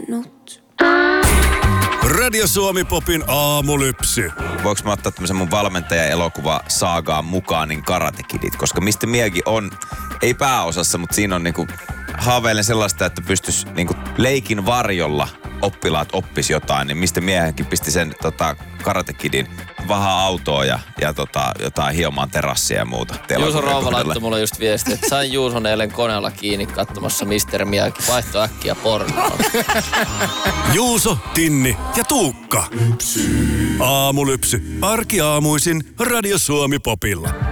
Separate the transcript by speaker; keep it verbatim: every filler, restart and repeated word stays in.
Speaker 1: soinut.
Speaker 2: Radio Suomi Popin aamulypsy.
Speaker 3: Voinko mä ottaa tämmöisen mun valmentajan elokuva saagaan mukaan, niin Karate Kidit, koska mistä Miyagi on, ei pääosassa, mutta siinä on niinku haaveilen sellaista, että pystyisi niinku leikin varjolla oppilaat oppisi jotain, niin mistä miehenkin pisti sen tota, Karate Kidin vahaa autoa ja, ja tota, jotain hiomaan terassia ja muuta.
Speaker 4: Juuso Rouva laittoi mulle just viestiä, että sain Juuson eilen koneella kiinni katsomassa mister Miyagi. Vaihto äkkiä pornoon.
Speaker 2: Juuso, Tinni ja Tuukka. Aamulypsy. Arkiaamuisin Radio Suomi Popilla.